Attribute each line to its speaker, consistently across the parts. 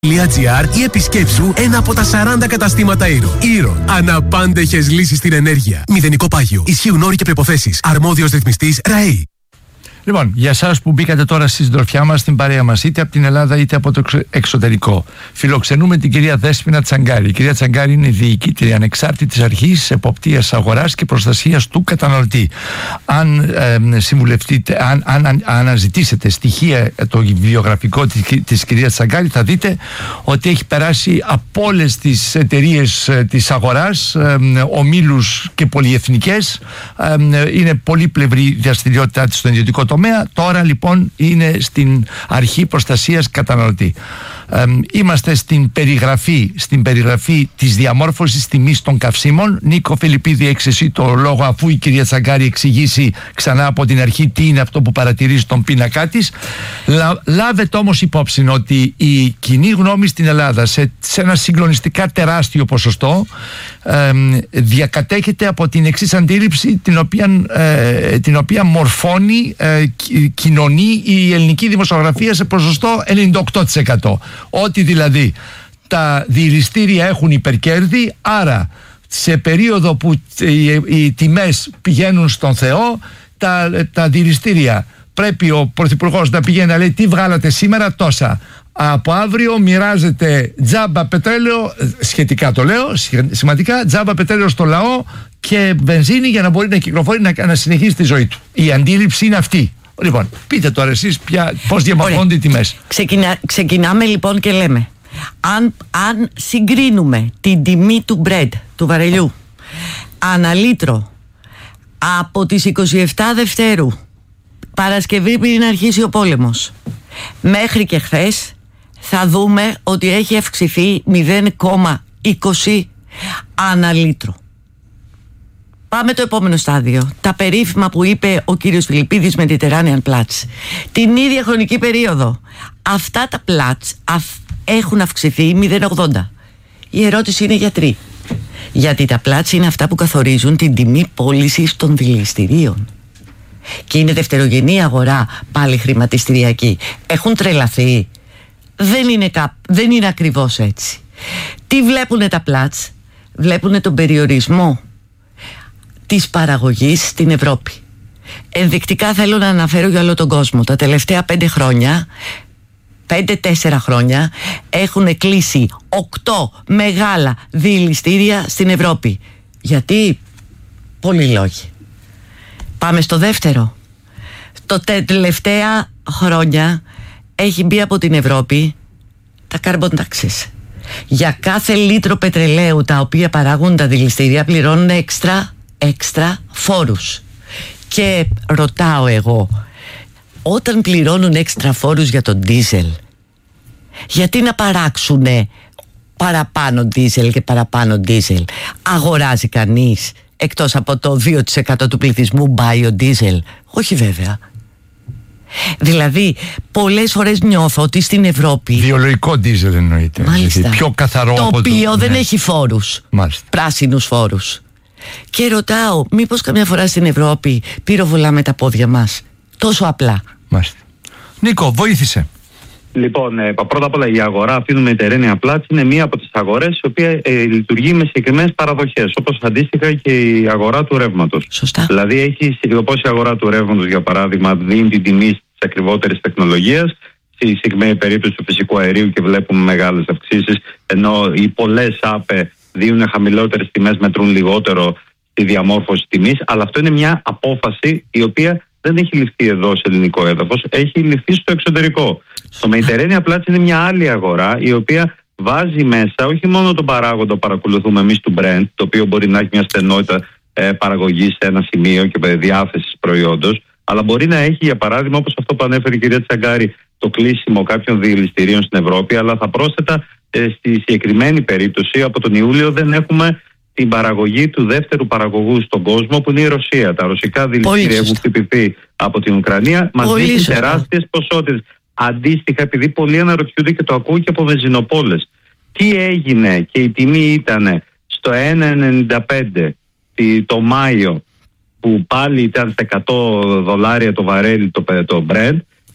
Speaker 1: .gr ή επισκέψου ένα από τα 40 καταστήματα Ήρω. Ήρω. Αναπάντεχες λύσεις στην ενέργεια. Μηδενικό πάγιο. Ισχύουν όροι και προϋποθέσεις. Αρμόδιος ρυθμιστής ΡΑΕΗ.
Speaker 2: Λοιπόν, για εσάς που μπήκατε τώρα στη συντροφιά μας, στην παρέα μας, είτε από την Ελλάδα είτε από το εξωτερικό, φιλοξενούμε την κυρία Δέσποινα Τσαγκάρη. Η κυρία Τσαγκάρη είναι διοικήτρια ανεξάρτητης αρχής εποπτείας αγοράς και προστασίας του καταναλωτή. Αν συμβουλευτείτε, αν αναζητήσετε στοιχεία το βιογραφικό της κυρίας Τσαγκάρη, θα δείτε ότι έχει περάσει από όλες τις εταιρείες της αγοράς, ομίλους και πολυεθνικές. Είναι πολύπλευρη δραστηριότητά της στον ιδιωτικό τομέα. Τώρα λοιπόν είναι στην αρχή προστασίας καταναλωτή. Είμαστε στην περιγραφή της διαμόρφωσης τιμής των καυσίμων. Νίκο Φιλιππίδη, έχεις εσύ το λόγο, αφού η κυρία Τσαγκάρη εξηγήσει ξανά από την αρχή τι είναι αυτό που παρατηρεί στον πίνακά της. Λάβετε όμως υπόψη ότι η κοινή γνώμη στην Ελλάδα σε ένα συγκλονιστικά τεράστιο ποσοστό διακατέχεται από την εξής αντίληψη, την οποία μορφώνει, κοινωνεί η ελληνική δημοσιογραφία σε ποσοστό 98%. Ότι δηλαδή τα διηλιστήρια έχουν υπερκέρδη, άρα σε περίοδο που οι τιμές πηγαίνουν στον Θεό, τα διηλιστήρια πρέπει ο Πρωθυπουργός να πηγαίνει να λέει τι βγάλατε σήμερα, τόσα. Από αύριο μοιράζεται τζάμπα πετρέλαιο, σχετικά το λέω, σημαντικά, τζάμπα πετρέλαιο στο λαό και βενζίνη για να μπορεί να κυκλοφορεί, να συνεχίσει τη ζωή του. Η αντίληψη είναι αυτή. Λοιπόν, πείτε τώρα εσείς πώς διαμορφώνονται οι τιμές.
Speaker 3: Ξεκινάμε λοιπόν και λέμε, αν συγκρίνουμε την τιμή του bread, του βαρελιού, αναλίτρο από τις 27 Δευτέρου, Παρασκευή πριν αρχίσει ο πόλεμος, μέχρι και χθες, θα δούμε ότι έχει αυξηθεί 0,20 αναλίτρο. Πάμε το επόμενο στάδιο. Τα περίφημα που είπε ο κύριος Φιλιππίδης Mediterranean Platts. Την ίδια χρονική περίοδο αυτά τα Platts έχουν αυξηθεί 0,80. Η ερώτηση είναι γιατί. Γιατί τα Platts είναι αυτά που καθορίζουν την τιμή πώλησης των δηληστηρίων. Και είναι δευτερογενή αγορά, πάλι χρηματιστηριακή. Έχουν τρελαθεί. Δεν είναι ακριβώς έτσι. Τι βλέπουνε τα Platts? Βλέπουνε τον περιορισμό της παραγωγής στην Ευρώπη. Ενδεικτικά θέλω να αναφέρω για όλο τον κόσμο. Τα τελευταία 5 χρόνια, 5-4 χρόνια, έχουν κλείσει 8 μεγάλα διηλιστήρια στην Ευρώπη. Γιατί? Πολλοί λόγοι. Πάμε στο δεύτερο. Τα τελευταία χρόνια έχει μπει από την Ευρώπη τα carbon taxes. Για κάθε λίτρο πετρελαίου τα οποία παράγουν τα δηληστήρια πληρώνουν έξτρα φόρους. Και ρωτάω εγώ, όταν πληρώνουν έξτρα φόρους για τον ντίζελ, γιατί να παράξουν παραπάνω ντίζελ και παραπάνω ντίζελ? Αγοράζει κανείς εκτός από το 2% του πληθυσμού biodiesel? Όχι βέβαια. Δηλαδή πολλές φορές νιώθω ότι στην Ευρώπη
Speaker 2: βιολογικό ντίζελ εννοείται.
Speaker 3: Μάλιστα.
Speaker 2: Πιο καθαρό
Speaker 3: το
Speaker 2: από
Speaker 3: οποίο δεν έχει φόρους.
Speaker 2: Μάλιστα.
Speaker 3: Πράσινους φόρους. Και ρωτάω, μήπως καμιά φορά στην Ευρώπη πυροβολάμε τα πόδια μας? Τόσο απλά.
Speaker 2: Μάλιστα. Νίκο, βοήθησε.
Speaker 4: Λοιπόν, πρώτα απ' όλα η αγορά αυτή του Mediterranean Platts είναι μία από τις αγορές η οποία λειτουργεί με συγκεκριμένες παραδοχές, όπως αντίστοιχα και η αγορά του ρεύματος.
Speaker 3: Σωστά.
Speaker 4: Δηλαδή έχει όπως η αγορά του ρεύματος, για παράδειγμα, δίνει την τιμή της ακριβότερης τεχνολογίας, στη συγκεκριμένη περίπτωση του φυσικού αερίου και βλέπουμε μεγάλες αυξήσεις, ενώ οι πολλές ΑΠΕ δίνουν χαμηλότερες τιμές, μετρούν λιγότερο στη διαμόρφωση τιμής. Αλλά αυτό είναι μια απόφαση η οποία δεν έχει ληφθεί εδώ σε ελληνικό έδαφος, έχει ληφθεί στο εξωτερικό. Το Mediterranean Platts είναι μια άλλη αγορά η οποία βάζει μέσα όχι μόνο τον παράγοντα που παρακολουθούμε εμείς του Brent, το οποίο μπορεί να έχει μια στενότητα παραγωγής σε ένα σημείο και διάθεσης προϊόντος, αλλά μπορεί να έχει, για παράδειγμα, όπως αυτό που ανέφερε η κυρία Τσαγκάρη, το κλείσιμο κάποιων διηληστηρίων στην Ευρώπη, αλλά θα πρόσθετα στη συγκεκριμένη περίπτωση από τον Ιούλιο δεν έχουμε την παραγωγή του δεύτερου παραγωγού στον κόσμο, που είναι η Ρωσία. Τα ρωσικά δηληστήρια έχουν χτυπηθεί από την Ουκρανία, μας δίνουν τεράστιες ποσότητες. Αντίστοιχα, επειδή πολλοί αναρωτιούνται και το ακούω και από βενζινοπόλες, τι έγινε και η τιμή ήταν στο 1,95 το Μάιο, που πάλι ήταν $100 το βαρέλι το Brent,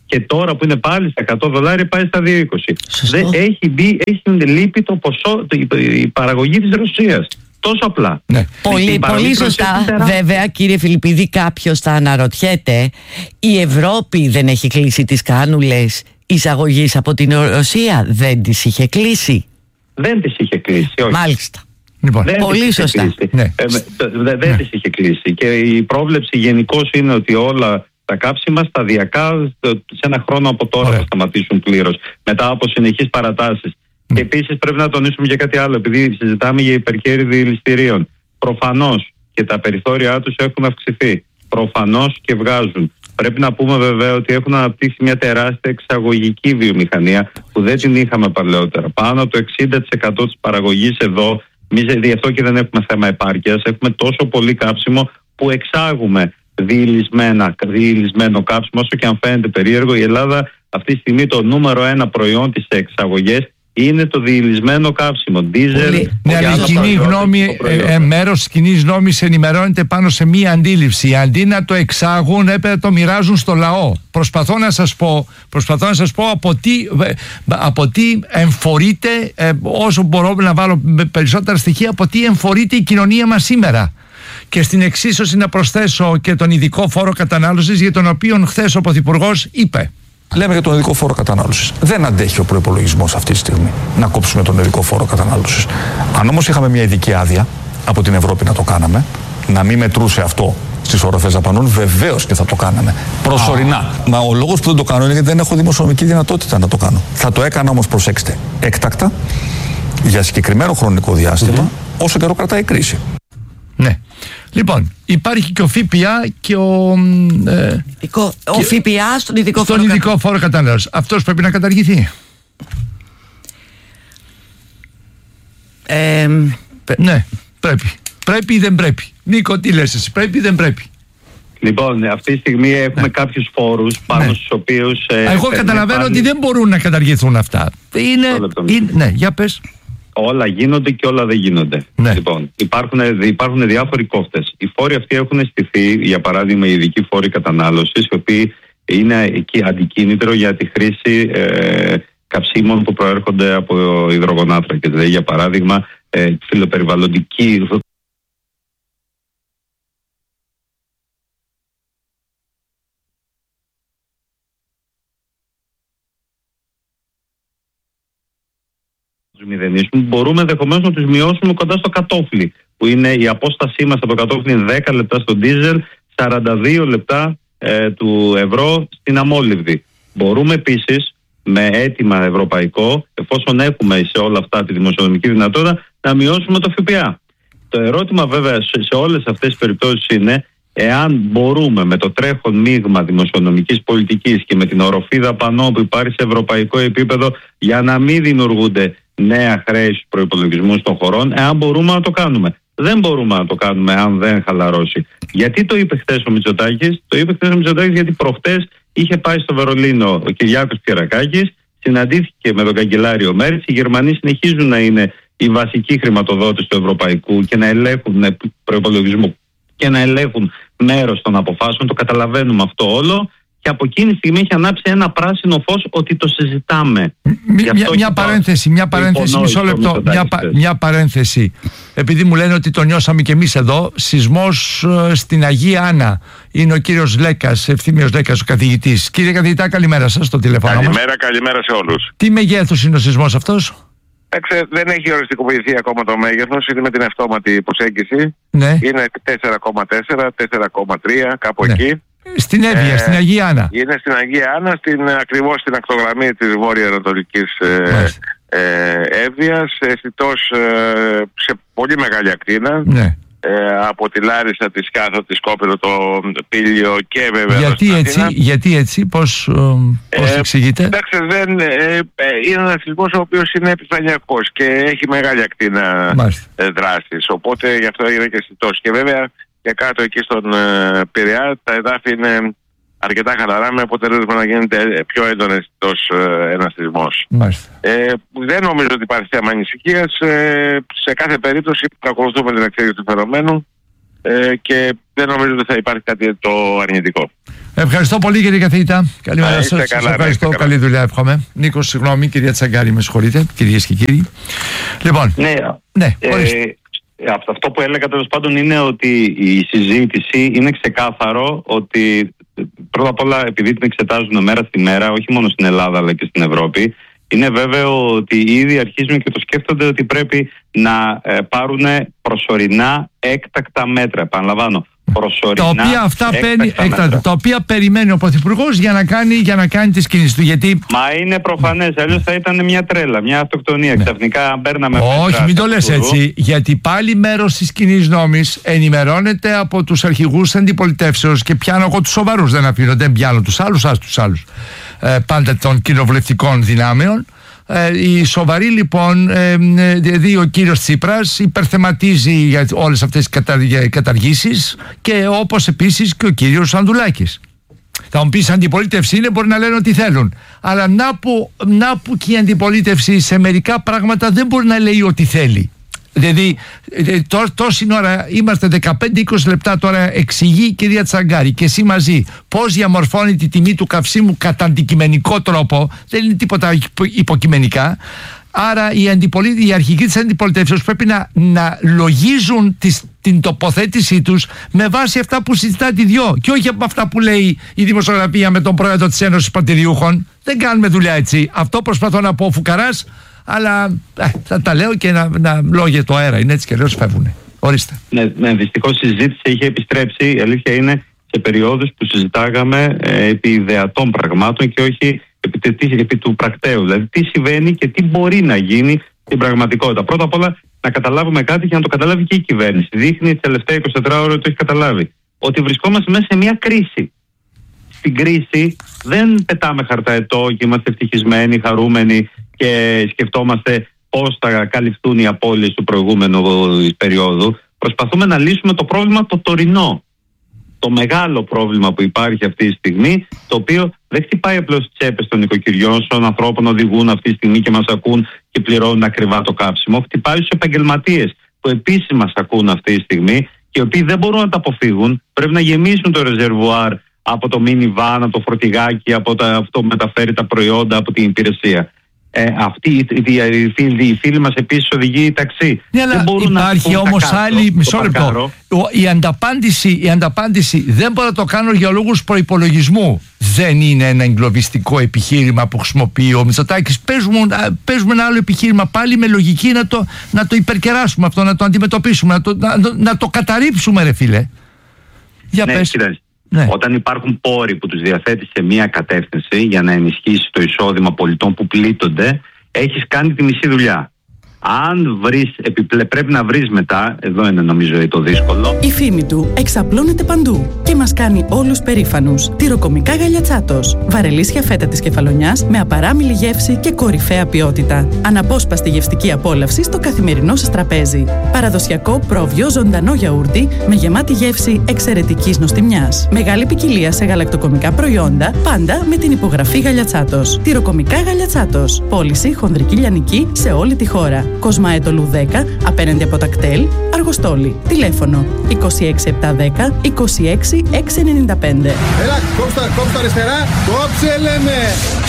Speaker 4: Και τώρα που είναι πάλι στα $100 πάει στα $2.20. Έχει λείπει το ποσό, η παραγωγή της Ρωσίας. Τόσο απλά.
Speaker 3: Ναι. Πολύ σωστά. Βέβαια, κύριε Φιλιππίδη, κάποιος θα αναρωτιέται, η Ευρώπη δεν έχει κλείσει τις κάνουλες εισαγωγής από την Ρωσία? Δεν τις είχε κλείσει?
Speaker 4: Δεν τις είχε κλείσει, όχι.
Speaker 3: Μάλιστα. Λοιπόν, πολύ σωστά.
Speaker 2: Ναι.
Speaker 4: Δεν τις είχε κλείσει. Και η πρόβλεψη γενικώς είναι ότι όλα τα κάψιμα σταδιακά σε ένα χρόνο από τώρα θα σταματήσουν πλήρως, μετά από συνεχείς παρατάσεις. Και επίσης πρέπει να τονίσουμε και κάτι άλλο, επειδή συζητάμε για υπερκέρδη δηληστηρίων. Προφανώς και τα περιθώρια τους έχουν αυξηθεί. Προφανώς και βγάζουν. Πρέπει να πούμε βέβαια ότι έχουν αναπτύξει μια τεράστια εξαγωγική βιομηχανία που δεν την είχαμε παλαιότερα. Πάνω από το 60% της παραγωγής εδώ, γι' αυτό και δεν έχουμε θέμα επάρκειας, έχουμε τόσο πολύ κάψιμο που εξάγουμε διηλυσμένο κάψιμο, όσο και αν φαίνεται περίεργο. Η Ελλάδα αυτή τη στιγμή το νούμερο 1 προϊόν της εξαγωγές είναι το διηλυσμένο κάψιμο. Δίζελ.
Speaker 2: Ναι, αλλά η κοινή γνώμη, μέρος της κοινής γνώμης ενημερώνεται πάνω σε μία αντίληψη. Αντί να το εξάγουν, έπρεπε να το μοιράζουν στο λαό. Προσπαθώ να σας πω από τι εμφορείται, όσο μπορώ να βάλω περισσότερα στοιχεία, από τι εμφορείται η κοινωνία μας σήμερα. Και στην εξίσωση να προσθέσω και τον ειδικό φόρο κατανάλωσης, για τον οποίο χθες ο Πρωθυπουργός είπε.
Speaker 5: Λέμε για τον ειδικό φόρο κατανάλωσης. Δεν αντέχει ο προϋπολογισμός αυτή τη στιγμή να κόψουμε τον ειδικό φόρο κατανάλωσης. Αν όμως είχαμε μια ειδική άδεια από την Ευρώπη να το κάναμε, να μην μετρούσε αυτό στις οροφές δαπανών, βεβαίως και θα το κάναμε. Προσωρινά. Μα ο λόγος που δεν το κάνω είναι γιατί δεν έχω δημοσιονομική δυνατότητα να το κάνω. Θα το έκανα όμως, προσέξτε, έκτακτα, για συγκεκριμένο χρονικό διάστημα, όσο καιρό κρατάει η κρίση.
Speaker 2: Ναι. Λοιπόν, υπάρχει και ο ΦΠΑ και ο
Speaker 3: ΦΠΑ στον
Speaker 2: ειδικό φόρο κατανάλωσης. Αυτός πρέπει να καταργηθεί. Ναι, πρέπει. Πρέπει ή δεν πρέπει? Νίκο, τι λες εσύ, πρέπει ή δεν πρέπει?
Speaker 4: Λοιπόν, αυτή τη στιγμή έχουμε κάποιους φόρους πάνω στους οποίους...
Speaker 2: Εγώ καταλαβαίνω ότι δεν μπορούν να καταργηθούν αυτά. Ναι, για πες.
Speaker 4: Όλα γίνονται και όλα δεν γίνονται.
Speaker 2: Ναι.
Speaker 4: Λοιπόν, υπάρχουν διάφοροι κόφτες. Οι φόροι αυτοί έχουν στηθεί, για παράδειγμα, οι ειδικοί φόροι κατανάλωσης, οι οποίοι είναι εκεί αντικίνητρο για τη χρήση καυσίμων που προέρχονται από υδρογονάνθρακες. Δηλαδή, για παράδειγμα, φιλοπεριβαλλοντική. Μπορούμε ενδεχομένως να τους μειώσουμε κοντά στο κατόφλι, που είναι η απόστασή μας από το κατόφλι είναι 10 λεπτά στο ντίζελ, 42 λεπτά του ευρώ στην αμόλυβδη. Μπορούμε επίσης με αίτημα ευρωπαϊκό, εφόσον έχουμε σε όλα αυτά τη δημοσιονομική δυνατότητα, να μειώσουμε το ΦΠΑ. Το ερώτημα βέβαια σε όλες αυτές τις περιπτώσεις είναι εάν μπορούμε με το τρέχον μείγμα δημοσιονομικής πολιτικής και με την οροφή δαπανών που υπάρχει σε ευρωπαϊκό επίπεδο, για να μην δημιουργούνται νέα χρέη στους προϋπολογισμούς των χωρών, εάν μπορούμε να το κάνουμε. Δεν μπορούμε να το κάνουμε αν δεν χαλαρώσει. Γιατί το είπε χθες ο Μητσοτάκης? Το είπε χθες ο Μητσοτάκης γιατί προχτές είχε πάει στο Βερολίνο ο Κυριάκος Πιερακάκης, συναντήθηκε με τον καγκελάριο Μέρτς. Οι Γερμανοί συνεχίζουν να είναι οι βασικοί χρηματοδότες του ευρωπαϊκού και να ελέγχουν προϋπολογισμό και να ελέγχουν μέρος των αποφάσεων. Το καταλαβαίνουμε αυτό όλο. Και από εκείνη τη στιγμή έχει ανάψει ένα πράσινο φως ότι το συζητάμε.
Speaker 2: Μια παρένθεση, μισό λεπτό. Μια παρένθεση. Επειδή μου λένε ότι το νιώσαμε κι εμείς εδώ, σεισμός στην Αγία Άννα. Είναι ο κύριος Λέκας, Ευθύμιος Λέκας, ο καθηγητής. Κύριε καθηγητά, καλημέρα σας στο τηλέφωνο μας.
Speaker 6: Καλημέρα σε όλους.
Speaker 2: Τι μεγέθους είναι ο σεισμός αυτός?
Speaker 6: Δεν έχει οριστικοποιηθεί ακόμα το μέγεθος, είναι με την αυτόματη προσέγγιση.
Speaker 2: Ναι.
Speaker 6: Είναι 4,4, 4,3, κάπου εκεί.
Speaker 2: Στην Εύβοια, στην Αγία Άννα.
Speaker 6: Είναι στην Αγία Άννα, ακριβώς στην ακτογραμμή της βόρειο-ανατολικής Εύβοιας, αισθητός σε πολύ μεγάλη ακτίνα. Ναι. Από τη Λάρισα, τη Σκάθο, τη Σκόπελο, το Πήλιο και βέβαια.
Speaker 2: Γιατί έτσι, πώς εξηγείτε?
Speaker 6: Εντάξει, είναι ένας σεισμός ο οποίος είναι επιφανειακός και έχει μεγάλη ακτίνα δράσης. Οπότε γι' αυτό είναι και αισθητός. Και βέβαια και κάτω εκεί στον Πειραιά τα εδάφη είναι αρκετά χαλαρά, με αποτέλεσμα να γίνεται πιο έντονο αισθητός ένας σεισμός. Δεν νομίζω ότι υπάρχει θέμα ανησυχίας. Σε κάθε περίπτωση παρακολουθούμε την εξέλιξη του φαινομένου και δεν νομίζω ότι θα υπάρχει κάτι το αρνητικό.
Speaker 2: Ευχαριστώ πολύ, κύριε καθηγητά. Καλημέρα σας. Ευχαριστώ. Καλή δουλειά, εύχομαι. Νίκος, συγγνώμη, κυρία Τσαγκάρη, με συγχωρείτε, κυρίες και κύριοι. Λοιπόν,
Speaker 4: αυτό που έλεγα τέλος πάντων είναι ότι η συζήτηση είναι ξεκάθαρο ότι πρώτα απ' όλα, επειδή την εξετάζουν μέρα στη μέρα, όχι μόνο στην Ελλάδα αλλά και στην Ευρώπη, είναι βέβαιο ότι ήδη αρχίζουν και το σκέφτονται ότι πρέπει να πάρουν προσωρινά έκτακτα μέτρα. Επαναλαμβάνω, προσωρινά
Speaker 2: τα οποία περιμένει ο Πρωθυπουργός για να κάνει τις κινήσεις του. Γιατί...
Speaker 4: Μα είναι προφανές, αλλιώς θα ήταν μια τρέλα, μια αυτοκτονία. Ξαφνικά παίρναμε.
Speaker 2: Όχι, μην το λες έτσι. Γιατί πάλι μέρος της κοινής νόμης ενημερώνεται από τους αρχηγούς αντιπολιτεύσεως, και πιάνω εγώ τους σοβαρούς, δεν πιάνω τους άλλους. Πάντα των κοινοβουλευτικών δυνάμεων. Οι σοβαροί λοιπόν, δηλαδή ο κύριος Τσίπρας υπερθεματίζει για όλες αυτές τις καταργήσεις, και όπως επίσης και ο κύριος Ανδουλάκης. Θα μου πεις, αντιπολίτευση είναι, μπορεί να λένε ό,τι θέλουν, αλλά να που και η αντιπολίτευση σε μερικά πράγματα δεν μπορεί να λέει ό,τι θέλει. Δηλαδή τόση ώρα είμαστε 15-20 λεπτά τώρα, εξηγεί η κυρία Τσαγκάρη και εσύ μαζί πώς διαμορφώνει τη τιμή του καυσίμου κατά αντικειμενικό τρόπο, δεν είναι τίποτα υποκειμενικά. Άρα οι αρχηγοί της αντιπολιτεύσεως πρέπει να λογίζουν την τοποθέτησή τους με βάση αυτά που συζητάτε οι δυο, και όχι από αυτά που λέει η δημοσιογραφία με τον πρόεδρο της Ένωσης Παντηριούχων. Δεν κάνουμε δουλειά έτσι. Αυτό προσπαθώ να πω ο Φουκαράς, αλλά θα τα λέω και να λόγια το αέρα. Είναι έτσι και λέω φεύγουνε. Ορίστε. Ναι,
Speaker 4: δυστυχώς η συζήτηση είχε επιστρέψει. Η αλήθεια είναι σε περιόδους που συζητάγαμε επί ιδεατών πραγμάτων και όχι επί του πρακτέου. Δηλαδή τι συμβαίνει και τι μπορεί να γίνει στην πραγματικότητα. Πρώτα απ' όλα να καταλάβουμε κάτι και να το καταλάβει και η κυβέρνηση. Δείχνει τις τελευταία 24 ώρες ότι το έχει καταλάβει. Ότι βρισκόμαστε μέσα σε μια κρίση. Στην κρίση δεν πετάμε χαρταετό και είμαστε ευτυχισμένοι, χαρούμενοι και σκεφτόμαστε πώς θα καλυφθούν οι απώλειες του προηγούμενου περίοδου. Προσπαθούμε να λύσουμε το πρόβλημα το τωρινό. Το μεγάλο πρόβλημα που υπάρχει αυτή τη στιγμή, το οποίο δεν χτυπάει απλώς τις τσέπες των νοικοκυριών, των ανθρώπων οδηγούν αυτή τη στιγμή και μας ακούν και πληρώνουν ακριβά το κάψιμο. Χτυπάει στους επαγγελματίες που επίσης μας ακούν αυτή τη στιγμή και οι οποίοι δεν μπορούν να τα αποφύγουν. Πρέπει να γεμίσουν το ρεζερβουάρ από το minivan, από το φορτηγάκι, από αυτό που μεταφέρει τα προϊόντα από την υπηρεσία. Αυτοί οι φίλοι μας επίσης οδηγεί ταξί.
Speaker 2: Ναι, αλλά υπάρχει όμως άλλη. Μισό λεπτό. Η ανταπάντηση δεν μπορώ να το κάνω για λόγους προϋπολογισμού. Δεν είναι ένα εγκλωβιστικό επιχείρημα που χρησιμοποιεί ο Μητσοτάκης. Παίζουμε ένα άλλο επιχείρημα πάλι με λογική να το υπερκεράσουμε αυτό, να το αντιμετωπίσουμε, να το καταρρύψουμε, ρε φίλε. Για πες.
Speaker 4: Ναι. Όταν υπάρχουν πόροι που τους διαθέτει σε μία κατεύθυνση για να ενισχύσει το εισόδημα πολιτών που πλήττονται, έχεις κάνει τη μισή δουλειά. Αν πρέπει να βρεις μετά, εδώ είναι νομίζω το δύσκολο.
Speaker 7: Η φήμη του εξαπλώνεται παντού και μας κάνει όλους περήφανους. Τυροκομικά Γαλιατσάτος. Βαρελίσια φέτα της Κεφαλονιάς με απαράμιλη γεύση και κορυφαία ποιότητα. Αναπόσπαστη γευστική απόλαυση στο καθημερινό σας τραπέζι. Παραδοσιακό πρόβιο ζωντανό γιαούρτι με γεμάτη γεύση εξαιρετικής νοστιμιάς. Μεγάλη ποικιλία σε γαλακτοκομικά προϊόντα, πάντα με την υπογραφή Γαλιατσάτος. Τυροκομικά Γαλιατσάτος. Πώληση χονδρική λιανική σε όλη τη χώρα. Κοσμαέτολου 10, απέναντι από τα κτέλ, Αργοστόλη. Τηλέφωνο 26710 26695.
Speaker 8: Έλα, κόψτε αριστερά, κόψε λέμε!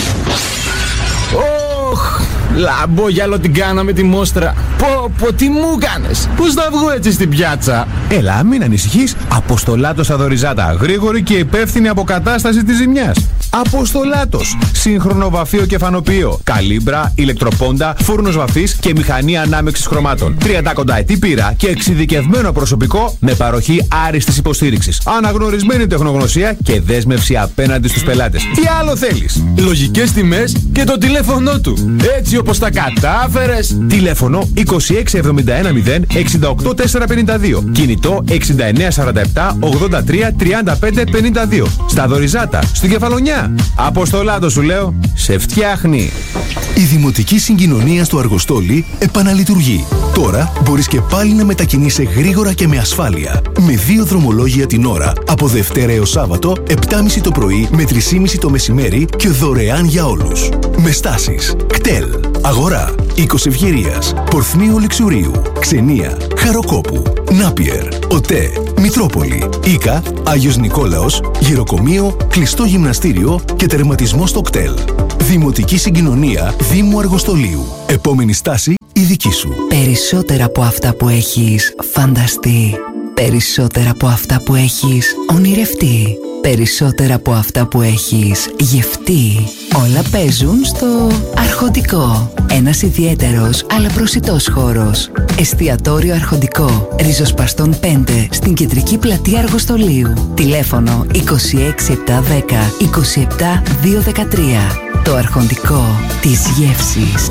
Speaker 8: Ωχ, λαμπόγιαλο την κάναμε τη μόστρα. Πω, τι μου κάνες! Πώς θα βγω έτσι στην πιάτσα? Έλα, μην ανησυχείς. Αποστολάτος στα Δωριζάτα. Γρήγορη και υπεύθυνη αποκατάσταση της ζημιάς. Αποστολάτος. Σύγχρονο βαφείο και φανοποιείο. Καλύμπρα, ηλεκτροπόντα, φούρνος βαφής και μηχανή ανάμειξης χρωμάτων. 30 κονταετή πείρα και εξειδικευμένο προσωπικό με παροχή άριστης υποστήριξης. Αναγνωρισμένη τεχνογνωσία και δέσμευση απέναντι στους πελάτες. Τι άλλο θέλεις? Λογικές τιμές και το τηλέφωνό του. Έτσι όπως τα κατάφερες. Τηλέφωνο 26710 68452. Κινητό 6947 83 35 52. Στα Δωριζάτα, στην Κεφαλονιά. Αποστολάτο σου λέω, σε φτιάχνει.
Speaker 9: Η Δημοτική Συγκοινωνία στο Αργοστόλι επαναλειτουργεί. Τώρα μπορείς και πάλι να μετακινείσαι γρήγορα και με ασφάλεια. Με 2 δρομολόγια την ώρα, από Δευτέρα έως Σάββατο, 7.30 το πρωί με 3.30 το μεσημέρι και δωρεάν για όλους. Με στάσεις κτέλ, Αγορά, Οίκος Ευγερίας, Πορθμίου Λιξουρίου, Ξενία, Χαροκόπου, Νάπιερ, ΟΤΕ, Μητρόπολη, Ίκα, Άγιος Νικόλαος, γυροκομείο, κλειστό γυμναστήριο και τερματισμό στο κτέλ. Δημοτική συγκοινωνία Δήμου Αργοστολίου. Επόμενη στάση η δική σου.
Speaker 10: Περισσότερα από αυτά που έχεις φανταστεί. Περισσότερα από αυτά που έχεις ονειρευτεί. Περισσότερα από αυτά που έχεις γευτεί. Όλα παίζουν στο Αρχοντικό. Ένας ιδιαίτερος αλλά προσιτός χώρος. Εστιατόριο Αρχοντικό. Ριζοσπαστών 5 στην κεντρική πλατεία Αργοστολίου. Τηλέφωνο 26710 27213. Το Αρχοντικό της γεύσης.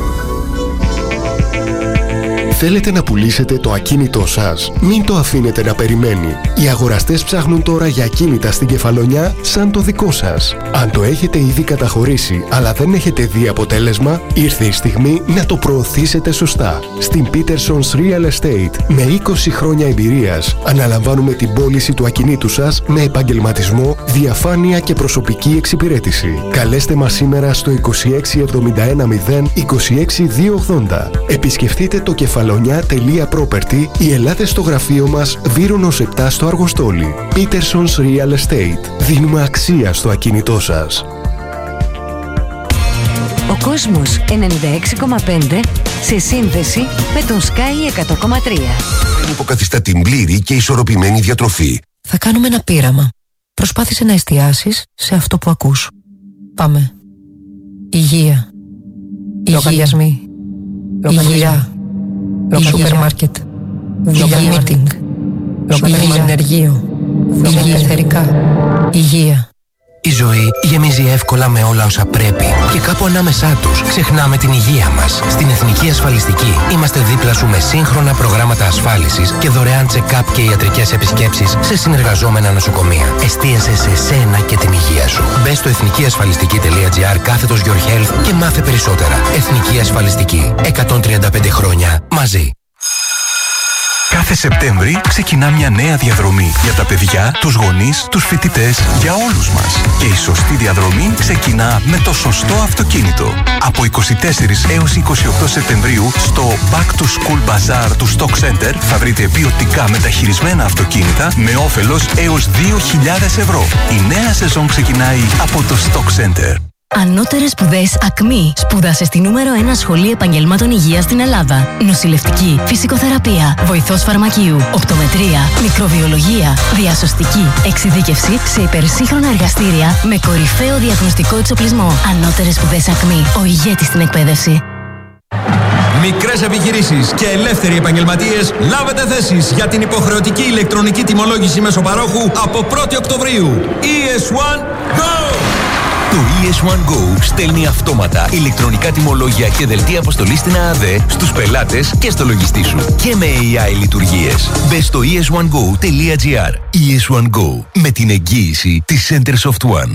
Speaker 11: Θέλετε να πουλήσετε το ακίνητό σας? Μην το αφήνετε να περιμένει. Οι αγοραστές ψάχνουν τώρα για ακίνητα στην Κεφαλονιά σαν το δικό σας. Αν το έχετε ήδη καταχωρήσει αλλά δεν έχετε δει αποτέλεσμα, ήρθε η στιγμή να το προωθήσετε σωστά. Στην Peterson's Real Estate, με 20 χρόνια εμπειρίας, αναλαμβάνουμε την πώληση του ακινήτου σας με επαγγελματισμό, διαφάνεια και προσωπική εξυπηρέτηση. Καλέστε μας σήμερα στο 26710 26280. Επισκεφτείτε το Κεφαλονιά.property ή ελάτε στο γραφείο μας Βύρονος 7 στο Αργοστόλι. Peterson's Real Estate. Δίνουμε αξία στο ακίνητό σας.
Speaker 12: Ο κόσμος 96,5 σε σύνδεση με τον Sky 100,3.
Speaker 13: Δεν υποκαθιστά την πλήρη και ισορροπημένη διατροφή.
Speaker 14: Θα κάνουμε ένα πείραμα. Προσπάθησε να εστιάσεις σε αυτό που ακούς. Πάμε. Υγεία. Λογαριασμοί. Υγεία. Σούπερ μάρκετ. Υγεία μίτινγκ. Υγεία ενεργείο. Υγεία εθερικά. Υγεία.
Speaker 15: Η ζωή γεμίζει εύκολα με όλα όσα πρέπει και κάπου ανάμεσά τους ξεχνάμε την υγεία μας. Στην Εθνική Ασφαλιστική είμαστε δίπλα σου με σύγχρονα προγράμματα ασφάλισης και δωρεάν check-up και ιατρικές επισκέψεις σε συνεργαζόμενα νοσοκομεία. Εστίασε σε σένα και την υγεία σου. Μπες στο εθνικιασφαλιστική.gr/Your Health και μάθε περισσότερα. Εθνική Ασφαλιστική. 135 χρόνια μαζί.
Speaker 16: Κάθε Σεπτέμβρη ξεκινά μια νέα διαδρομή για τα παιδιά, τους γονείς, τους φοιτητές, για όλους μας. Και η σωστή διαδρομή ξεκινά με το σωστό αυτοκίνητο. Από 24 έως 28 Σεπτεμβρίου στο Back to School Bazaar του Stock Center θα βρείτε ποιοτικά μεταχειρισμένα αυτοκίνητα με όφελος έως 2.000 ευρώ. Η νέα σεζόν ξεκινάει από το Stock Center.
Speaker 17: Ανώτερες σπουδές ΑΚΜΗ. Σπούδασε στη νούμερο 1 σχολή επαγγελμάτων υγείας στην Ελλάδα. Νοσηλευτική, φυσικοθεραπεία, βοηθός φαρμακείου, οπτομετρία, μικροβιολογία, διασωστική, εξειδίκευση σε υπερσύγχρονα εργαστήρια με κορυφαίο διαγνωστικό εξοπλισμό. Ανώτερες σπουδές ΑΚΜΗ. Ο ηγέτης στην εκπαίδευση.
Speaker 18: Μικρές επιχειρήσεις και ελεύθεροι επαγγελματίες, λάβετε θέσεις για την υποχρεωτική ηλεκτρονική τιμολόγηση μέσω παρόχου από 1η Οκτωβρίου. ES1 GO!
Speaker 19: Το ES1 Go στέλνει αυτόματα ηλεκτρονικά τιμολόγια και δελτία αποστολής στην ΑΑΔΕ στους πελάτες και στο λογιστή σου. Και με AI λειτουργίες. Μπες στο es1go.gr. ES1 Go. Με την εγγύηση της Centersoft One.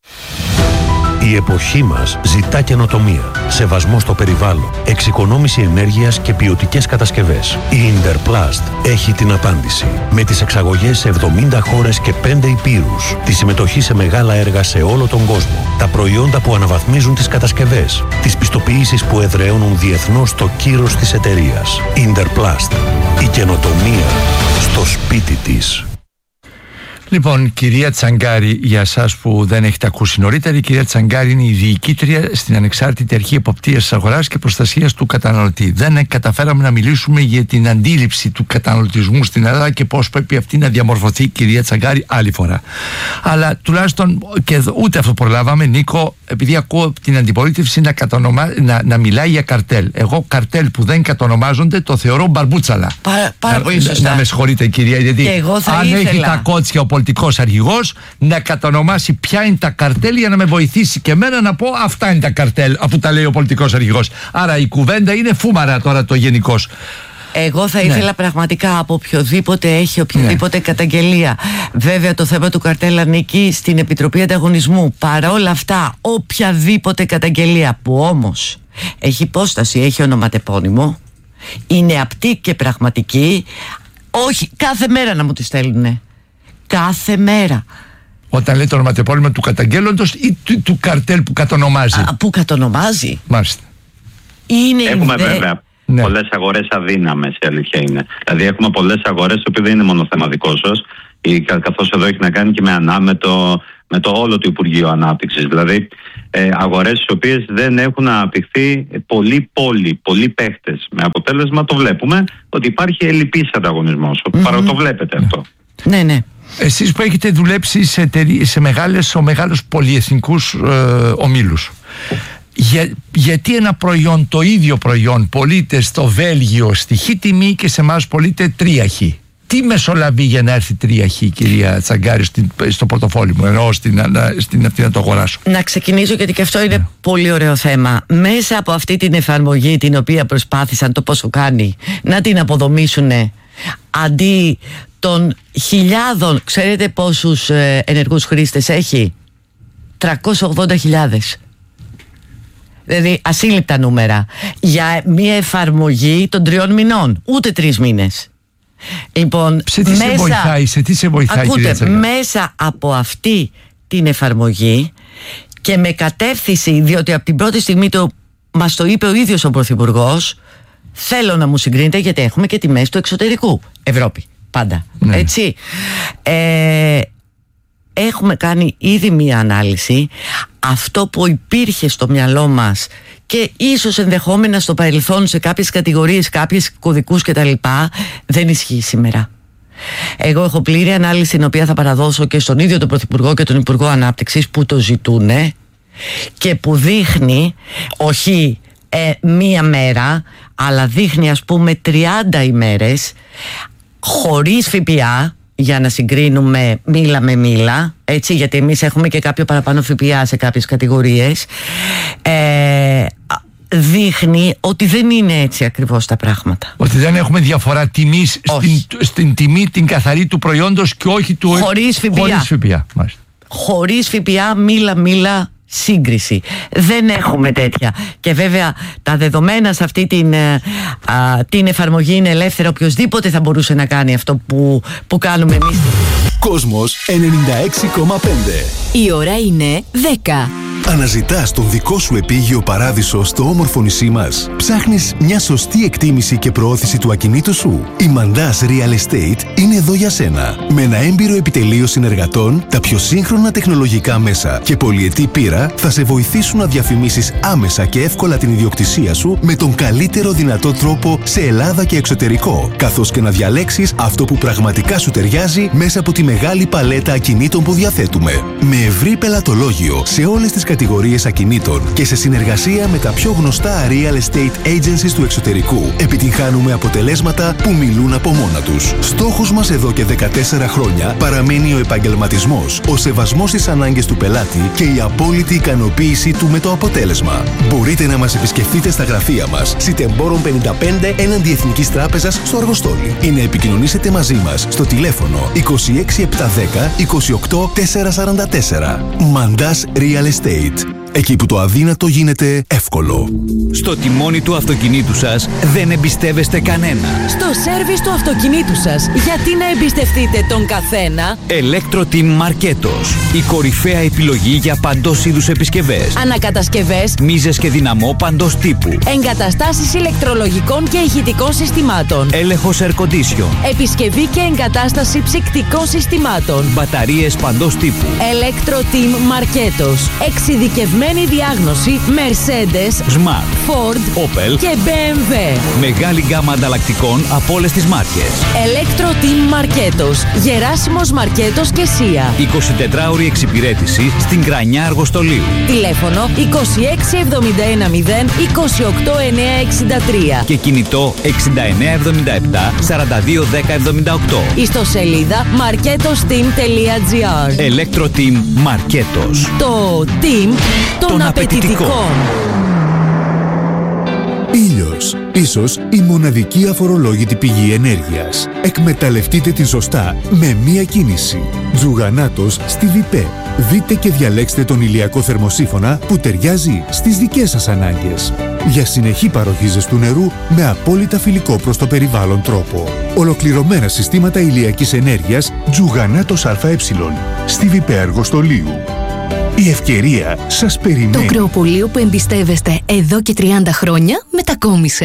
Speaker 20: Η εποχή μας ζητά καινοτομία, σεβασμό στο περιβάλλον, εξοικονόμηση ενέργειας και ποιοτικές κατασκευές. Η Interplast έχει την απάντηση. Με τις εξαγωγές σε 70 χώρες και 5 υπήρους, τη συμμετοχή σε μεγάλα έργα σε όλο τον κόσμο, τα προϊόντα που αναβαθμίζουν τις κατασκευές, τις πιστοποιήσεις που εδραιώνουν διεθνώς το κύρος της εταιρείας. Interplast. Η καινοτομία στο σπίτι της.
Speaker 2: Λοιπόν, κυρία Τσαγκάρη, για εσάς που δεν έχετε ακούσει νωρίτερα, η κυρία Τσαγκάρη είναι η διοικήτρια στην Ανεξάρτητη Αρχή Εποπτείας της Αγοράς και Προστασίας του Καταναλωτή. Δεν καταφέραμε να μιλήσουμε για την αντίληψη του καταναλωτισμού στην Ελλάδα και πώς πρέπει αυτή να διαμορφωθεί, κυρία Τσαγκάρη, άλλη φορά. Αλλά τουλάχιστον και ούτε αυτό προλάβαμε, Νίκο, επειδή ακούω την αντιπολίτευση να μιλάει για καρτέλ. Εγώ καρτέλ που δεν κατονομάζονται το θεωρώ μπαρμπούτσαλα.
Speaker 3: Πάρα πολύ σωστά.
Speaker 2: Να με συγχωρείτε, κυρία, γιατί αν έχει τα κότσια ο πολιτικός αρχηγός να κατονομάσει ποια είναι τα καρτέλ για να με βοηθήσει και εμένα να πω αυτά είναι τα καρτέλ αφού τα λέει ο πολιτικός αρχηγός. Άρα η κουβέντα είναι φούμαρα τώρα το γενικός.
Speaker 3: Εγώ θα ήθελα πραγματικά από οποιοδήποτε έχει οποιαδήποτε καταγγελία. Βέβαια το θέμα του καρτέλ ανήκει στην Επιτροπή Ανταγωνισμού. Παρόλα αυτά οποιαδήποτε καταγγελία που όμως έχει υπόσταση, έχει ονοματεπώνυμο, είναι απτή και πραγματική, όχι κάθε μέρα να μου τη στέλνουνε. Κάθε μέρα.
Speaker 2: Όταν λέει το ονοματεπώνυμο του καταγγέλλοντος ή του καρτέλ που κατονομάζει?
Speaker 3: Που κατονομάζει.
Speaker 2: Μάλιστα.
Speaker 3: Είναι
Speaker 4: Έχουμε βέβαια πολλές αγορές αδύναμες, η αλήθεια είναι. Δηλαδή έχουμε πολλές αγορές, το οποίο δεν είναι μόνο θέμα δικό σας, καθώς εδώ έχει να κάνει και με το όλο του Υπουργείου Ανάπτυξης. Δηλαδή αγορές στις οποίες δεν έχουν αναπτυχθεί πολλοί παίχτες. Με αποτέλεσμα το βλέπουμε ότι υπάρχει ελλειπής ανταγωνισμός. Το βλέπετε αυτό.
Speaker 3: Ναι.
Speaker 2: Εσείς που έχετε δουλέψει σε μεγάλους πολυεθνικούς ομίλους, γιατί ένα προϊόν, το ίδιο προϊόν, πωλείται στο Βέλγιο στη χ τιμή και σε εμάς πωλείται 3 χ? Τι μεσολαβεί για να έρθει 3 χ, κυρία Τσαγκάρη, στο πορτοφόλι μου, ενώ στην αυτή να το αγοράσω?
Speaker 3: Να ξεκινήσω, γιατί και αυτό είναι πολύ ωραίο θέμα. Μέσα από αυτή την εφαρμογή, την οποία προσπάθησαν, το πόσο κάνει, να την αποδομήσουν, αντί των χιλιάδων, ξέρετε πόσους ενεργούς χρήστες έχει? 380.000. Δηλαδή ασύλληπτα νούμερα για μια εφαρμογή των 3 μηνών, ούτε 3 μήνες. Λοιπόν,
Speaker 2: σε τι σε βοηθάει,
Speaker 3: ακούτε, μέσα από αυτή την εφαρμογή και με κατεύθυνση, διότι από την πρώτη στιγμή μας το είπε ο ίδιος ο Πρωθυπουργός, θέλω να μου συγκρίνετε, γιατί έχουμε και τιμές του εξωτερικού, Ευρώπη πάντα, έτσι. Έχουμε κάνει ήδη μία ανάλυση. Αυτό που υπήρχε στο μυαλό μας και ίσως ενδεχόμενα στο παρελθόν σε κάποιες κατηγορίες, κάποιες κωδικούς κτλ, δεν ισχύει σήμερα. Εγώ έχω πλήρη ανάλυση, την οποία θα παραδώσω και στον ίδιο τον Πρωθυπουργό και τον Υπουργό Ανάπτυξης, που το ζητούνε και που δείχνει όχι μία μέρα, αλλά δείχνει ας πούμε 30 ημέρες χωρίς ΦΠΑ, για να συγκρίνουμε μήλα με μήλα, έτσι, γιατί εμείς έχουμε και κάποιο παραπάνω ΦΠΑ σε κάποιες κατηγορίες. Δείχνει ότι δεν είναι έτσι ακριβώς τα πράγματα.
Speaker 2: Ότι δεν έχουμε διαφορά τιμής στην τιμή την καθαρή του προϊόντος και όχι του...
Speaker 3: Χωρίς ΦΠΑ. Χωρίς ΦΠΑ, μήλα σύγκριση. Δεν έχουμε τέτοια. Και βέβαια τα δεδομένα σε αυτή την εφαρμογή είναι ελεύθερα. Οποιοςδήποτε θα μπορούσε να κάνει αυτό που κάνουμε εμείς.
Speaker 9: Κόσμος 96,5.
Speaker 17: Η ώρα είναι 10.
Speaker 9: Αναζητάς τον δικό σου επίγειο παράδεισο στο όμορφο νησί μας? Ψάχνεις μια σωστή εκτίμηση και προώθηση του ακινήτου σου? Η Mandas Real Estate είναι εδώ για σένα. Με ένα έμπειρο επιτελείο συνεργατών, τα πιο σύγχρονα τεχνολογικά μέσα και πολυετή πείρα θα σε βοηθήσουν να διαφημίσεις άμεσα και εύκολα την ιδιοκτησία σου με τον καλύτερο δυνατό τρόπο σε Ελλάδα και εξωτερικό, καθώς και να διαλέξεις αυτό που πραγματικά σου ταιριάζει μέσα από τη μεγάλη παλέτα ακινήτων που διαθέτουμε. Με ευρύ πελατολόγιο σε όλες τις κατηγορίες ακινήτων και σε συνεργασία με τα πιο γνωστά real estate agencies του εξωτερικού, επιτυγχάνουμε αποτελέσματα που μιλούν από μόνα τους. Στόχος μας εδώ και 14 χρόνια παραμένει ο επαγγελματισμός, ο σεβασμός στις ανάγκες του πελάτη και η απόλυτη ικανοποίησή του με το αποτέλεσμα. Μπορείτε να μας επισκεφτείτε στα γραφεία μας, Σιτεμπόρων 55 έναντι Εθνικής Τράπεζας στο Αργοστόλι, ή να επικοινωνήσετε μαζί μας στο τηλέφωνο 26710 28444. Mandas Real Estate. Εκεί που το αδύνατο γίνεται εύκολο.
Speaker 21: Στο τιμόνι του αυτοκινήτου σας δεν εμπιστεύεστε κανένα.
Speaker 17: Στο σέρβις του αυτοκινήτου σας, γιατί να εμπιστευτείτε τον καθένα?
Speaker 21: Electro-Team Marketos. Η κορυφαία επιλογή για παντός είδους επισκευές.
Speaker 17: Ανακατασκευές,
Speaker 21: μίζες και δυναμό παντός τύπου.
Speaker 17: Εγκαταστάσεις ηλεκτρολογικών και ηχητικών συστημάτων.
Speaker 21: Έλεγχος air condition.
Speaker 17: Επισκευή και εγκατάσταση ψυκτικών συστημάτων.
Speaker 21: Μπαταρίες παντός τύπου.
Speaker 17: Electro-Team Marketos. Εξειδικευμένη διάγνωση Mercedes,
Speaker 21: Smart,
Speaker 17: Ford,
Speaker 21: Opel
Speaker 17: και BMW.
Speaker 21: Μεγάλη γκάμα ανταλλακτικών από όλες τις μάρκες.
Speaker 17: Electro-Team Marketos. Γεράσιμος Μαρκέτος και Σία.
Speaker 21: 24ωρη εξυπηρέτηση στην Κρανιά Αργοστολίου.
Speaker 17: Τηλέφωνο 26710 28963
Speaker 21: και κινητό 6977 421078.
Speaker 17: Ιστοσελίδα marketosteam.gr.
Speaker 21: Electro-Team Marketos.
Speaker 17: Το team των απαιτητικών.
Speaker 9: Ήλιος. Ίσως η μοναδική αφορολόγητη πηγή ενέργειας. Εκμεταλλευτείτε την σωστά με μία κίνηση. Τζουγανάτος στη ΔΙΠΕ. Δείτε και διαλέξτε τον ηλιακό θερμοσύφωνα που ταιριάζει στις δικές σας ανάγκες. Για συνεχή παροχή ζεστού νερού με απόλυτα φιλικό προς το περιβάλλον τρόπο. Ολοκληρωμένα συστήματα ηλιακής ενέργειας Τζουγανάτος ΑΕ. Στη ΔΙΠΕ Αργοστολίου. Η ευκαιρία σας περιμένει.
Speaker 17: Το κρεοπωλείο που εμπιστεύεστε εδώ και 30 χρόνια μετακόμισε.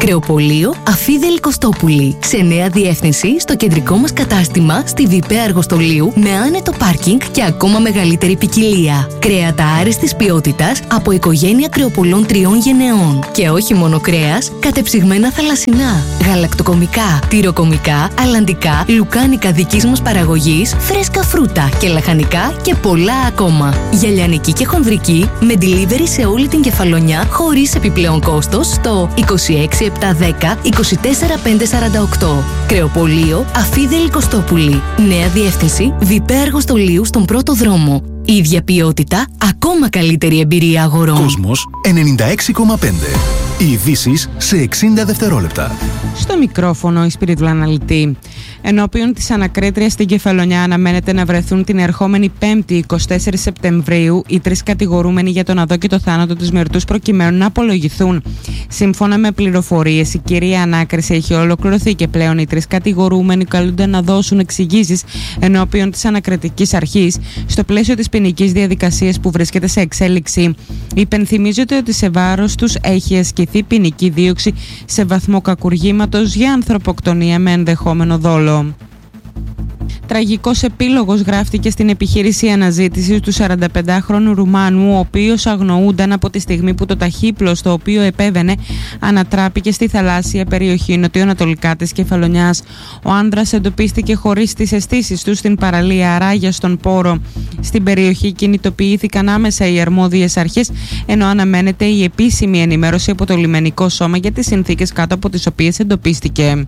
Speaker 17: Κρεοπωλείο Αφίδελη Κωστόπουλη. Σε νέα διεύθυνση στο κεντρικό μας κατάστημα στη Βιπέ Αργοστολίου με άνετο πάρκινγκ και ακόμα μεγαλύτερη ποικιλία. Κρέατα άριστης ποιότητας από οικογένεια κρεοπωλών 3 γενεών. Και όχι μόνο κρέας, κατεψυγμένα θαλασσινά, γαλακτοκομικά, τυροκομικά, αλλαντικά, λουκάνικα δικής μας παραγωγής, φρέσκα φρούτα και λαχανικά και πολλά ακόμα. Για λιανική και χονδρική με delivery σε όλη την Κεφαλονιά χωρίς επιπλέον κόστος στο 26710 24548. Κρεοπωλείο Αφίδελη Κωστόπουλη. Νέα διεύθυνση Βιπέ Αργοστολίου στον πρώτο δρόμο. Ίδια ποιότητα, ακόμα καλύτερη εμπειρία αγορών.
Speaker 9: Κόσμος 96,5. Οι ειδήσεις σε 60 δευτερόλεπτα.
Speaker 1: Στο μικρόφωνο η Σπυρίδουλα Αναλυτή. Ενώπιον της ανακρίτριας στην Κεφαλονιά αναμένεται να βρεθούν την ερχόμενη 5η 24 Σεπτεμβρίου οι 3 κατηγορούμενοι για τον αδόκητο θάνατο της μυρτούς προκειμένου να απολογηθούν. Σύμφωνα με πληροφορίες, η κυρία ανάκριση έχει ολοκληρωθεί και πλέον οι 3 κατηγορούμενοι καλούνται να δώσουν εξηγήσεις ενώπιον της ανακριτικής αρχής στο πλαίσιο της ποινικής διαδικασίας που βρίσκεται σε εξέλιξη. Υπενθυμίζεται ότι σε βάρος τους έχει ασκηθεί ποινική δίωξη σε βαθμό κακουργήματος για ανθρωποκτονία με ενδεχόμενο δόλο. Τραγικός επίλογος γράφτηκε στην επιχείρηση αναζήτησης του 45χρονου Ρουμάνου, ο οποίος αγνοούνταν από τη στιγμή που το ταχύπλο στο οποίο επέβαινε ανατράπηκε στη θαλάσσια περιοχή νοτιοανατολικά της Κεφαλονιάς. Ο άνδρας εντοπίστηκε χωρίς τις αισθήσεις του στην παραλία Αράγια στον Πόρο. Στην περιοχή κινητοποιήθηκαν άμεσα οι αρμόδιες αρχές, ενώ αναμένεται η επίσημη ενημέρωση από το λιμενικό σώμα για τις συνθήκες κάτω από τις οποίες εντοπίστηκε.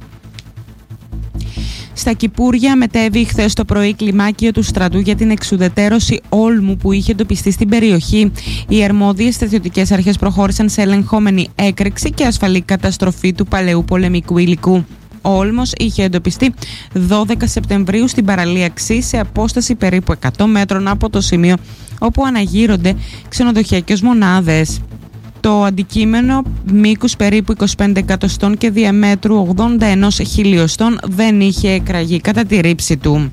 Speaker 1: Στα Κηπούρια μετέβη χθες το πρωί κλιμάκιο του στρατού για την εξουδετερώση όλμου που είχε εντοπιστεί στην περιοχή. Οι αρμόδιες στρατιωτικές αρχές προχώρησαν σε ελεγχόμενη έκρηξη και ασφαλή καταστροφή του παλαιού πολεμικού υλικού. Ο όλμος είχε εντοπιστεί 12 Σεπτεμβρίου στην παραλία Ξή σε απόσταση περίπου 100 μέτρων από το σημείο όπου αναγείρονται ξενοδοχειακές μονάδες. Το αντικείμενο μήκους περίπου 25 εκατοστών και διαμέτρου 81 χιλιοστών δεν είχε εκραγεί κατά τη ρήψη του.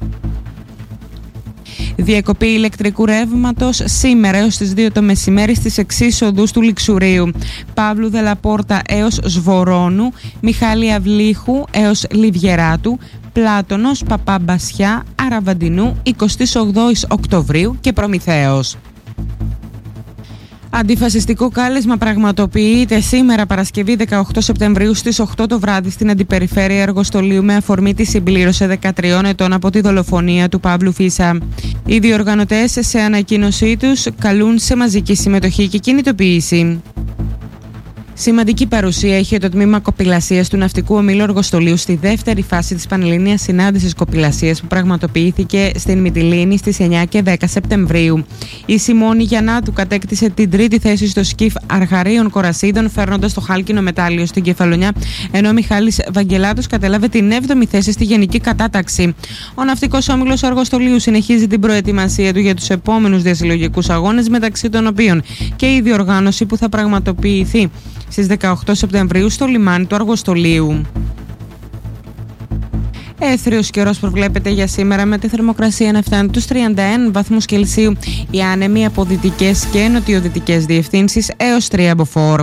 Speaker 1: Διακοπή ηλεκτρικού ρεύματος σήμερα έως τις 2 το μεσημέρι στις εξής οδούς του Λιξουρίου: Παύλου Δελαπόρτα έως Σβορώνου, Μιχάλη Αυλίχου έως Λιβιεράτου, Πλάτωνος, Παπαμπασιά, Αραβαντινού, 28 Οκτωβρίου και Προμηθέως. Αντιφασιστικό κάλεσμα πραγματοποιείται σήμερα Παρασκευή 18 Σεπτεμβρίου στις 8 το βράδυ στην Αντιπεριφέρεια Αργοστολίου με αφορμή τη συμπλήρωση 13 ετών από τη δολοφονία του Παύλου Φίσα. Οι διοργανωτές σε ανακοίνωσή τους καλούν σε μαζική συμμετοχή και κινητοποίηση. Σημαντική παρουσία είχε το τμήμα κοπηλασίας του Ναυτικού Ομίλου Αργοστολίου στη δεύτερη φάση της Πανελλήνιας Συνάντησης Κοπηλασίας που πραγματοποιήθηκε στην Μυτιλήνη στις 9 και 10 Σεπτεμβρίου. Η Σιμώνη Γιαννάτου κατέκτησε την τρίτη θέση στο σκιφ Αργαρίων Κορασίδων, φέρνοντας το χάλκινο μετάλλιο στην Κεφαλονιά, ενώ ο Μιχάλης Βαγγελάτος κατέλαβε την 7η θέση στη γενική κατάταξη. Ο Ναυτικός Όμιλος Αργοστολίου συνεχίζει την προετοιμασία του για τους επόμενους διασυλλογικούς αγώνες, μεταξύ των οποίων και η διοργάνωση που θα πραγματοποιηθεί στις 18 Σεπτεμβρίου στο λιμάνι του Αργοστολίου. Έθριος καιρός προβλέπεται για σήμερα με τη θερμοκρασία να φτάνει τους 31 βαθμούς Κελσίου. Οι άνεμοι από δυτικές και νοτιοδυτικές διευθύνσεις έως 3 μποφόρ.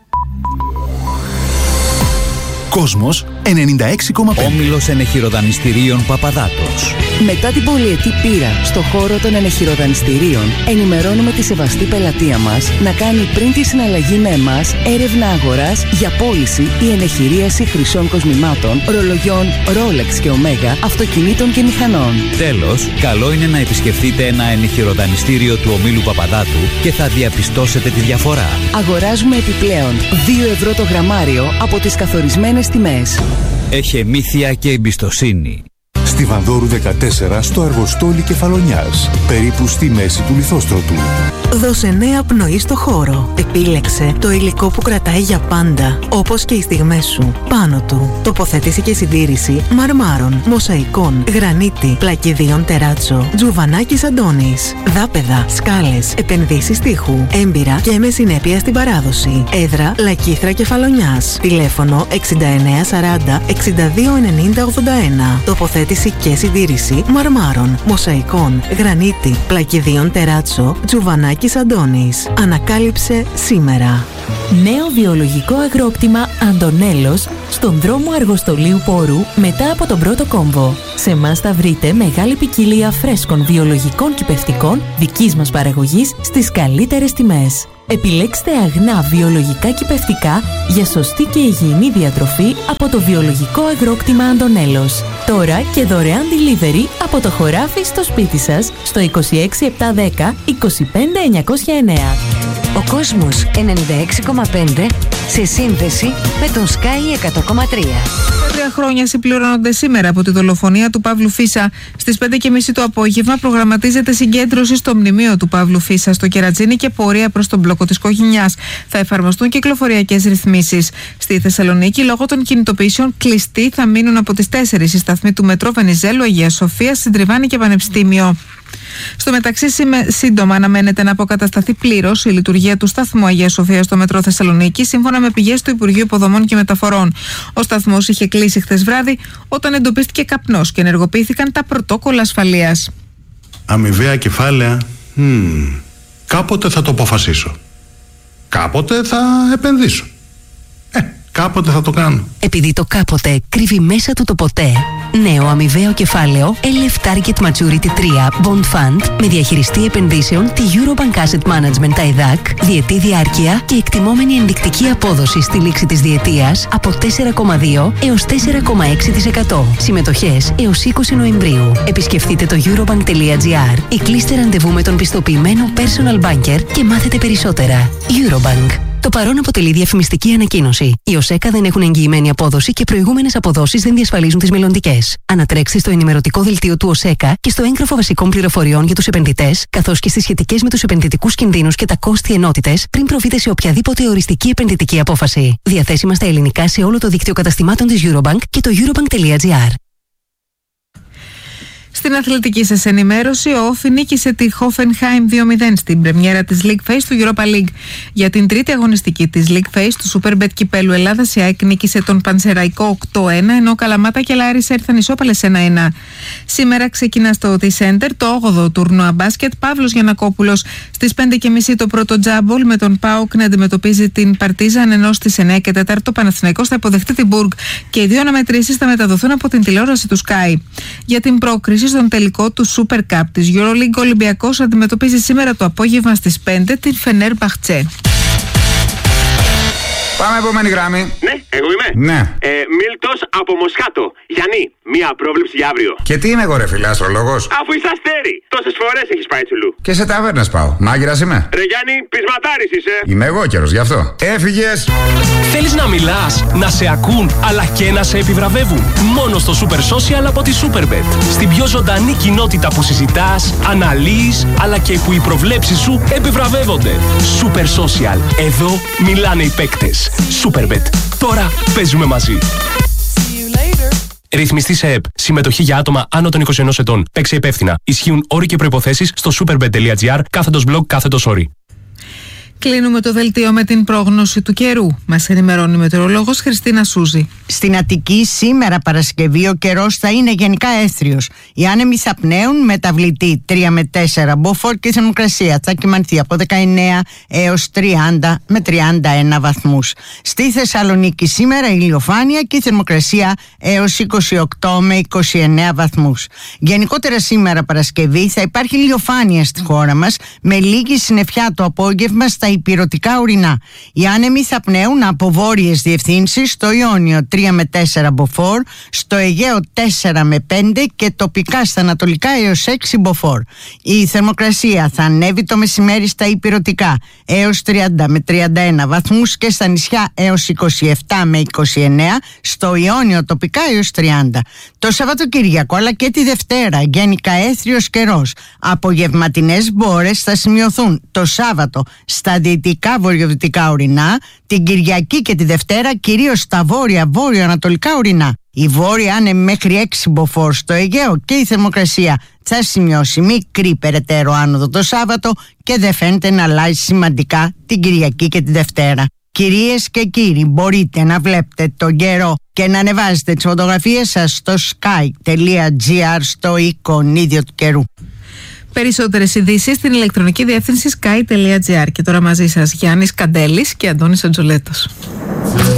Speaker 9: Κόσμος 96,5.
Speaker 21: Όμιλος ενεχειροδανιστηρίων Παπαδάτος.
Speaker 10: Μετά την πολυετή πείρα στο χώρο των ενεχειροδανιστηρίων, ενημερώνουμε τη σεβαστή πελατεία μας να κάνει πριν τη συναλλαγή με εμάς έρευνα αγοράς για πώληση ή ενεχειρίαση χρυσών κοσμημάτων, ρολογιών Rolex και Omega, αυτοκινήτων και μηχανών.
Speaker 21: Τέλος, καλό είναι να επισκεφτείτε ένα ενεχειροδανιστήριο του Ομίλου Παπαδάτου και θα διαπιστώσετε τη διαφορά.
Speaker 10: Αγοράζουμε επιπλέον 2 ευρώ το γραμμάριο από τις καθορισμένες τιμές.
Speaker 21: Εχεμήθεια και εμπιστοσύνη.
Speaker 9: Στη Βανδόρου 14 στο Αργοστόλι Κεφαλονιάς, περίπου στη μέση του λιθόστρωτου.
Speaker 22: Δώσε νέα πνοή στο χώρο. Επίλεξε το υλικό που κρατάει για πάντα, όπως και οι στιγμές σου. Πάνω του, τοποθέτηση και συντήρηση μαρμάρων, μοσαϊκών, γρανίτη, πλακιδίων τεράτσο, τζουβανάκης Αντώνης, δάπεδα, σκάλες, επενδύσεις τείχου, έμπειρα και με συνέπεια στην παράδοση. Έδρα Λακίθρα Κεφαλονιάς. Τηλέφωνο 6940 6290 81. Τοποθέτηση αποθέτηση και συντήρηση μαρμάρων, μοσαϊκών, γρανίτη, πλακιδίων τεράτσο, Τζουβανάκης Αντώνης. Ανακάλυψε σήμερα.
Speaker 5: Νέο βιολογικό αγρόκτημα Αντωνέλος στον δρόμο Αργοστολίου Πόρου μετά από τον πρώτο κόμβο. Σε εμάς θα βρείτε μεγάλη ποικιλία φρέσκων βιολογικών κυπευτικών δικής μας παραγωγής στις καλύτερες τιμές. Επιλέξτε αγνά βιολογικά κυπευτικά για σωστή και υγιεινή διατροφή από το βιολογικό αγρόκτημα Αντωνέλος. Τώρα και δωρεάν delivery από το χωράφι στο σπίτι σας στο 26710 25909.
Speaker 12: Ο κόσμος 96,5 σε σύνδεση με τον Sky 100,3.
Speaker 6: 3 χρόνια συμπληρώνονται σήμερα από τη δολοφονία του Παύλου Φίσα. Στις 5:30 το απόγευμα προγραμματίζεται συγκέντρωση στο μνημείο του Παύλου Φίσα στο Κερατζίνι και πορεία προς τον μπλόκο της Κοχινιάς. Θα εφαρμοστούν κυκλοφοριακές ρυθμίσεις. Στη Θεσσαλονίκη, λόγω των κινητοποιήσεων, κλειστοί θα μείνουν από τις 4 οι σταθμοί του μετρό Βενιζέλου, Αγίας Σοφίας, Συντριβάνη και Πανεπιστήμιο. Στο μεταξύ, σύντομα αναμένεται να αποκατασταθεί πλήρως η λειτουργία του σταθμού Αγίας Σοφίας στο μετρό Θεσσαλονίκη, σύμφωνα με πηγές του Υπουργείου Υποδομών και Μεταφορών. Ο σταθμός είχε κλείσει χθες βράδυ όταν εντοπίστηκε καπνός και ενεργοποιήθηκαν τα πρωτόκολλα ασφαλείας.
Speaker 23: Αμοιβαία κεφάλαια. Κάποτε θα το αποφασίσω. Κάποτε θα επενδύσω. Κάποτε θα το κάνω.
Speaker 24: Επειδή το κάποτε κρύβει μέσα του το ποτέ. Νέο αμοιβαίο κεφάλαιο LF Target Maturity 3 Bond Fund με διαχειριστή επενδύσεων τη Eurobank Asset Management ΤΑΕΔΑΚ, διετή διάρκεια και εκτιμόμενη ενδεικτική απόδοση στη λήξη της διετίας από 4,2 έως 4,6%. Συμμετοχές έως 20 Νοεμβρίου. Επισκεφτείτε το eurobank.gr ή κλείστε ραντεβού με τον πιστοποιημένο personal banker και μάθετε περισσότερα. Eurobank. Το παρόν αποτελεί διαφημιστική ανακοίνωση. Οι ΟΣΕΚΑ δεν έχουν εγγυημένη απόδοση και προηγούμενες αποδόσεις δεν διασφαλίζουν τις μελλοντικές. Ανατρέξτε στο ενημερωτικό δελτίο του ΟΣΕΚΑ και στο έγγραφο βασικών πληροφοριών για τους επενδυτές, καθώς και στις σχετικές με τους επενδυτικούς κινδύνους και τα κόστη ενότητες πριν προβείτε σε οποιαδήποτε οριστική επενδυτική απόφαση. Διαθέσιμα στα ελληνικά σε όλο το δίκτυο καταστημάτων της Eurobank και το eurobank.gr.
Speaker 6: Στην αθλητική σας ενημέρωση, ο Όφι νίκησε τη Hoffenheim 2-0 στην πρεμιέρα της League Phase του Europa League. Για την τρίτη αγωνιστική της League Phase του Superbet Κυπέλλου Ελλάδας, η ΑΕΚ νίκησε τον Πανσεραϊκό 8-1, ενώ Καλαμάτα και Λάρισα ήρθαν ισόπαλες 1-1. Σήμερα ξεκινά στο T-Center το 8ο τουρνουά μπάσκετ. Παύλος Γιαννακόπουλος στις 5:30 το πρώτο τζάμπολ με τον ΠΑΟΚ να αντιμετωπίζει την Παρτίζαν, ενώ στις 9 και 4 το Παναθηναϊκός θα υποδεχτεί την Μπουργκ και οι δύο αναμετρήσεις θα μεταδοθούν από την τηλεόραση του Sky. Για την πρόκριση στον τελικό του Super Cup της EuroLeague, ο Ολυμπιακός αντιμετωπίζει σήμερα το απόγευμα στις 5 την Φενέρμπαχτσε.
Speaker 25: Πάμε επόμενη γράμμη.
Speaker 26: Ναι, εγώ είμαι.
Speaker 25: Ναι.
Speaker 26: Μίλτος από Μοσχάτο. Γιάννη, μία πρόβλεψη για αύριο.
Speaker 25: Και τι είμαι εγώ, ρε φίλε, αστρολόγος?
Speaker 26: Αφού είσαι αστέρι. Τόσες φορές έχεις πάει τσουλού.
Speaker 25: Και σε ταβέρνες πάω. Μάγειρας είμαι.
Speaker 26: Ρε Γιάννη, πεισματάρης είσαι.
Speaker 25: Είμαι εγώ καιρος, γι' αυτό. Έφυγες.
Speaker 27: Θέλεις να μιλάς, να σε ακούν, αλλά και να σε επιβραβεύουν? Μόνο στο Super Social από τη Superbet. Στην πιο ζωντανή κοινότητα που συζητάς, αναλύεις, αλλά και που οι προβλέψεις σου επιβραβεύονται. Super Social. Εδώ μιλάνε οι παίκτες. Superbet. Τώρα παίζουμε μαζί. Ρυθμιστή σε ΕΠ. Συμμετοχή για άτομα άνω των 21 ετών. Παίξε υπεύθυνα. Ισχύουν όροι και προϋποθέσεις στο superbet.gr/blog/όροι.
Speaker 6: Κλείνουμε το δελτίο με την πρόγνωση του καιρού. Μας ενημερώνει η μετεωρολόγος Χριστίνα Σούζη.
Speaker 28: Στην Αττική σήμερα Παρασκευή ο καιρός θα είναι γενικά έθριος. Οι άνεμοι θα πνέουν, μεταβλητή 3 με 4 μποφόρ και η θερμοκρασία θα κυμανθεί από 19 έως 30 με 31 βαθμούς. Στη Θεσσαλονίκη σήμερα ηλιοφάνεια και η θερμοκρασία έως 28 με 29 βαθμούς. Γενικότερα σήμερα Παρασκευή θα υπάρχει ηλιοφάνεια στη χώρα μας με λίγη συννεφιά το απόγευμα στα ηπειρωτικά ορεινά. Οι άνεμοι θα πνέουν από βόρειες διευθύνσεις στο Ιόνιο 3 με 4 μποφόρ, στο Αιγαίο 4 με 5 και τοπικά στα ανατολικά έως 6 μποφόρ. Η θερμοκρασία θα ανέβει το μεσημέρι στα ηπειρωτικά έως 30 με 31 βαθμούς και στα νησιά έως 27 με 29, στο Ιόνιο τοπικά έως 30. Το Σαββατοκύριακο αλλά και τη Δευτέρα γενικά έθριος καιρός. Απογευματινές μπόρες θα σημειωθούν το Σάββατο στα δυτικά βορειοδυτικά ορεινά, την Κυριακή και τη Δευτέρα κυρίως στα βόρειο-ανατολικά ορεινά. Η βόρεια είναι μέχρι 6 μποφόρ στο Αιγαίο και η θερμοκρασία θα σημειώσει μικρή περαιτέρω άνοδο το Σάββατο και δεν φαίνεται να αλλάζει σημαντικά την Κυριακή και τη Δευτέρα. Κυρίες και κύριοι, μπορείτε να βλέπετε τον καιρό και να ανεβάζετε τις φωτογραφίες σας στο sky.gr στο εικονίδιο του καιρού.
Speaker 6: Περισσότερες ειδήσεις στην ηλεκτρονική διεύθυνση sky.gr. Και τώρα μαζί σας Γιάννης Καντέλης και Αντώνης Αντζολέτος.